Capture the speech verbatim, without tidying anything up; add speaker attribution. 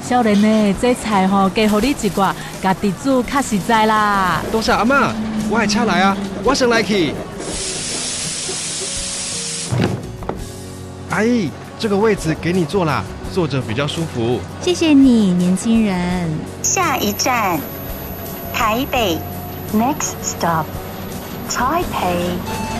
Speaker 1: 少年呢，这菜吼加互你一寡，家己煮较实在啦。
Speaker 2: 多谢阿嬷，我的车来啊，我先来去。阿姨，这个位置给你坐啦，坐着比较舒服。
Speaker 3: 谢谢你，年轻人。
Speaker 4: 下一站，台北 ，Next stop， Taipei。